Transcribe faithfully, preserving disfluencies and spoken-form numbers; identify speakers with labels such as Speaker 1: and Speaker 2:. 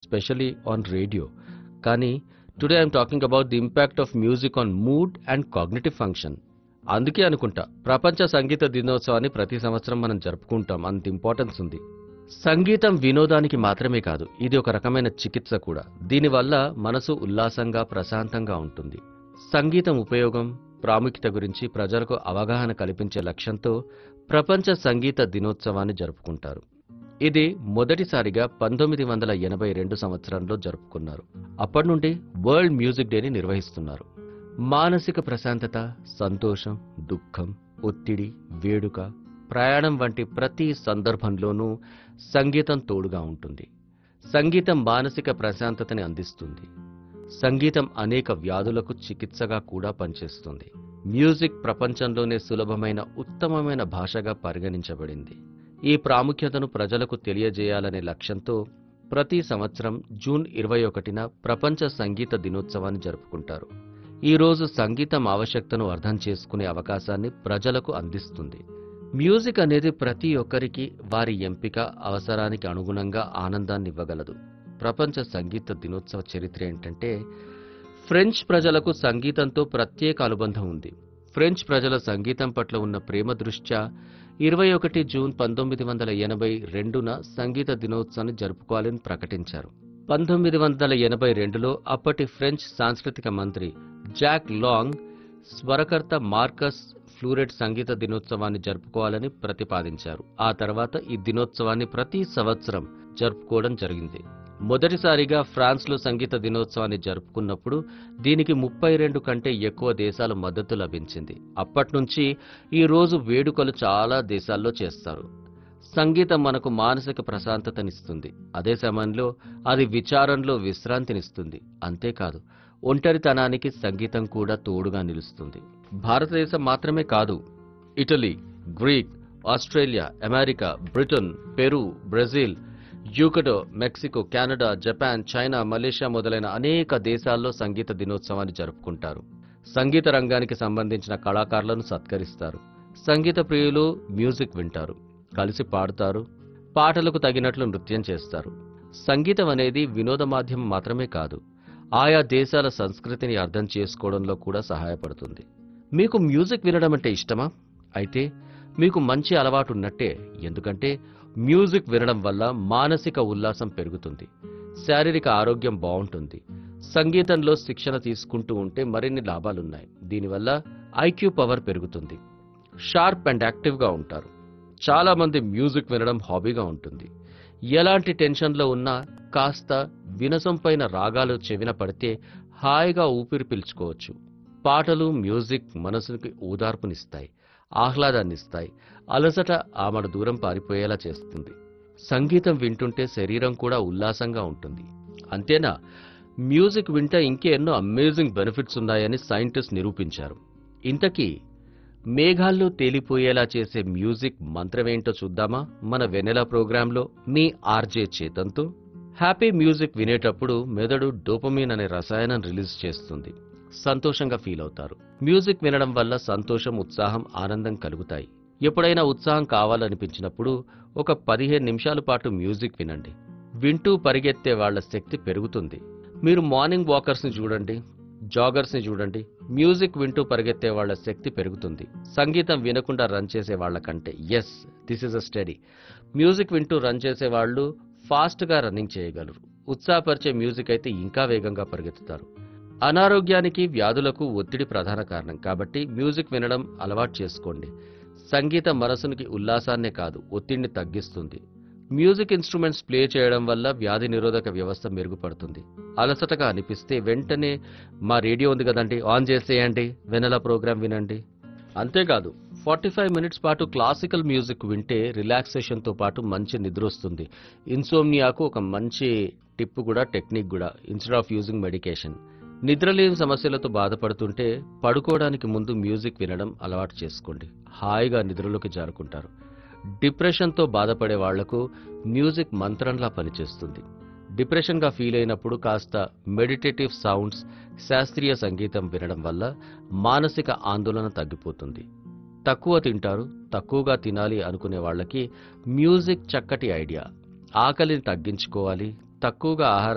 Speaker 1: Especially on radio. కానీ today I'm talking about the impact of music on mood and cognitive function. అందుకే అనుకుంటా ప్రపంచ సంగీత దినోత్సవాన్ని ప్రతి సంవత్సరం మనం జరుపుకుంటాం. అంత ఇంపార్టెన్స్ ఉంది. సంగీతం వినోదానికి మాత్రమే కాదు, ఇది ఒక రకమైన చికిత్స కూడా. దీనివల్ల మనసు ఉల్లాసంగా ప్రశాంతంగా ఉంటుంది. సంగీతం ఉపయోగం ప్రాముఖ్యత గురించి ప్రజలకు అవగాహన కల్పించే లక్ష్యంతో ప్రపంచ సంగీత దినోత్సవాన్ని జరుపుకుంటారు. ఇది మొదటిసారిగా పంతొమ్మిది వందల ఎనభై రెండు సంవత్సరంలో జరుపుకున్నారు. అప్పటి నుండి వరల్డ్ మ్యూజిక్ డేని నిర్వహిస్తున్నారు. మానసిక ప్రశాంతత, సంతోషం, దుఃఖం, ఒత్తిడి, వేడుక, ప్రయాణం వంటి ప్రతి సందర్భంలోనూ సంగీతం తోడుగా ఉంటుంది. సంగీతం మానసిక ప్రశాంతతని అందిస్తుంది. సంగీతం అనేక వ్యాధులకు చికిత్సగా కూడా పనిచేస్తుంది. మ్యూజిక్ ప్రపంచంలోనే సులభమైన ఉత్తమమైన భాషగా పరిగణించబడింది. ఈ ప్రాముఖ్యతను ప్రజలకు తెలియజేయాలనే లక్ష్యంతో ప్రతి సంవత్సరం జూన్ ఇరవై ఒకటిన ప్రపంచ సంగీత దినోత్సవాన్ని జరుపుకుంటారు. ఈ రోజు సంగీతం ఆవశ్యకతను అర్థం చేసుకునే అవకాశాన్ని ప్రజలకు అందిస్తుంది. మ్యూజిక్ అనేది ప్రతి ఒక్కరికి వారి ఎంపిక, అవసరానికి అనుగుణంగా ఆనందాన్ని ఇవ్వగలదు. ప్రపంచ సంగీత దినోత్సవ చరిత్ర ఏంటంటే, ఫ్రెంచ్ ప్రజలకు సంగీతంతో ప్రత్యేక అనుబంధం ఉంది. ఫ్రెంచ్ ప్రజల సంగీతం పట్ల ఉన్న ప్రేమ దృష్ట్యా ఇరవై ఒకటి జూన్ పంతొమ్మిది వందల ఎనభై రెండున సంగీత దినోత్సవాన్ని జరుపుకోవాలని ప్రకటించారు. పంతొమ్మిది వందల ఎనభై రెండులో అప్పటి ఫ్రెంచ్ సాంస్కృతిక మంత్రి జాక్ లాంగ్ స్వరకర్త మార్కస్ ఫ్లూరెట్ సంగీత దినోత్సవాన్ని జరుపుకోవాలని ప్రతిపాదించారు. ఆ తర్వాత ఈ దినోత్సవాన్ని ప్రతి సంవత్సరం జరుపుకోవడం జరిగింది. మొదటిసారిగా ఫ్రాన్స్లో సంగీత దినోత్సవాన్ని జరుపుకున్నప్పుడు దీనికి ముప్పై రెండు కంటే ఎక్కువ దేశాల మద్దతు లభించింది. అప్పట్నుంచి ఈ రోజు వేడుకలు చాలా దేశాల్లో చేస్తారు. సంగీతం మనకు మానసిక ప్రశాంతతనిస్తుంది. అదే సమయంలో అది విచారంలో విశ్రాంతినిస్తుంది. అంతేకాదు, ఒంటరితనానికి సంగీతం కూడా తోడుగా నిలుస్తుంది. భారతదేశం మాత్రమే కాదు, Italy, Greek, Australia, America, Britain, Peru, Brazil, యూకడో, Mexico, Canada, Japan, China, Malaysia మొదలైన అనేక దేశాల్లో సంగీత దినోత్సవాన్ని జరుపుకుంటారు. సంగీత రంగానికి సంబంధించిన కళాకారులను సత్కరిస్తారు. సంగీత ప్రియులు మ్యూజిక్ వింటారు, కలిసి పాడుతారు, పాటలకు తగినట్లు నృత్యం చేస్తారు. సంగీతం అనేది వినోద మాధ్యమం మాత్రమే కాదు, ఆయా దేశాల సంస్కృతిని అర్థం చేసుకోవడంలో కూడా సహాయపడుతుంది. మీకు మ్యూజిక్ వినడం అంటే ఇష్టమా? అయితే మీకు మంచి అలవాటు ఉన్నట్టే. ఎందుకంటే మ్యూజిక్ వినడం వల్ల మానసిక ఉల్లాసం పెరుగుతుంది, శారీరక ఆరోగ్యం బాగుంటుంది. సంగీతంలో శిక్షణ తీసుకుంటూ ఉంటే మరిన్ని లాభాలున్నాయి. దీనివల్ల ఐక్యూ పవర్ పెరుగుతుంది, షార్ప్ అండ్ యాక్టివ్గా ఉంటారు. చాలా మంది మ్యూజిక్ వినడం హాబీగా ఉంటుంది. ఎలాంటి టెన్షన్లో ఉన్నా కాస్త వినసొంపైన రాగాలు చెవిన పడితే హాయిగా ఊపిరి పీల్చుకోవచ్చు. పాటలు, మ్యూజిక్ మనసుకి ఓదార్పునిస్తాయి, ఆహ్లాదాన్నిస్తాయి, అలసట ఆమడ దూరం పారిపోయేలా చేస్తుంది. సంగీతం వింటుంటే శరీరం కూడా ఉల్లాసంగా ఉంటుంది. అంతేనా, మ్యూజిక్ వింటే ఇంకే ఎన్నో అమేజింగ్ బెనిఫిట్స్ ఉన్నాయని సైంటిస్ట్ నిరూపించారు. ఇంతకీ మేఘాల్లో తేలిపోయేలా చేసే మ్యూజిక్ మంత్రమేంటో చూద్దామా మన వెన్నెల ప్రోగ్రాంలో మీ ఆర్జే చేతంతో. హ్యాపీ మ్యూజిక్ వినేటప్పుడు మెదడు డోపమిన్ అనే రసాయనం రిలీజ్ చేస్తుంది. సంతోషంగా ఫీల్ అవుతారు. మ్యూజిక్ వినడం వల్ల సంతోషం, ఉత్సాహం, ఆనందం కలుగుతాయి. ఎప్పుడైనా ఉత్సాహం కావాలనిపించినప్పుడు ఒక పదిహేను నిమిషాల పాటు మ్యూజిక్ వినండి. వింటూ పరిగెత్తే వాళ్ల శక్తి పెరుగుతుంది. మీరు మార్నింగ్ వాకర్స్ ని చూడండి, జాగర్స్ ని చూడండి, మ్యూజిక్ వింటూ పరిగెత్తే వాళ్ల శక్తి పెరుగుతుంది. సంగీతం వినకుండా రన్ చేసే వాళ్ల కంటే. Yes, this is a study. Music వింటూ రన్ చేసే వాళ్ళు ఫాస్ట్ గా రన్నింగ్ చేయగలరు. ఉత్సాహపరిచే మ్యూజిక్ అయితే ఇంకా వేగంగా పరిగెత్తుతారు. అనారోగ్యానికి, వ్యాధులకు ఒత్తిడి ప్రధాన కారణం. కాబట్టి మ్యూజిక్ వినడం అలవాటు చేసుకోండి. సంగీతం మనసునికి ఉల్లాసాన్నే కాదు, ఒత్తిడిని తగ్గిస్తుంది. మ్యూజిక్ ఇన్స్ట్రుమెంట్స్ ప్లే చేయడం వల్ల వ్యాధి నిరోధక వ్యవస్థ మెరుగుపడుతుంది. అలసటగా అనిపిస్తే వెంటనే మా రేడియో ఉంది కదండి, ఆన్ చేసేయండి, వెనెల ప్రోగ్రాం వినండి. అంతేకాదు, ఫార్టీ ఫైవ్ మినిట్స్ పాటు క్లాసికల్ మ్యూజిక్ వింటే రిలాక్సేషన్తో పాటు మంచి నిద్ర వస్తుంది. ఇన్సోమ్నియాకు ఒక మంచి టిప్ కూడా, టెక్నిక్ కూడా, ఇన్స్టెడ్ ఆఫ్ యూజింగ్ మెడికేషన్. నిద్రలేని సమస్యలతో బాధపడుతుంటే పడుకోవడానికి ముందు మ్యూజిక్ వినడం అలవాటు చేసుకోండి. హాయిగా నిద్రలోకి జారుకుంటారు. డిప్రెషన్తో బాధపడే వాళ్లకు మ్యూజిక్ మంత్రంలా పనిచేస్తుంది. డిప్రెషన్గా ఫీల్ అయినప్పుడు కాస్త మెడిటేటివ్ సౌండ్స్, శాస్త్రీయ సంగీతం వినడం వల్ల మానసిక ఆందోళన తగ్గిపోతుంది. తక్కువ తింటారు, తక్కువగా తినాలి అనుకునే వాళ్ళకి మ్యూజిక్ చక్కటి ఐడియా. ఆకలిని తగ్గించుకోవాలి, తక్కువగా ఆహారం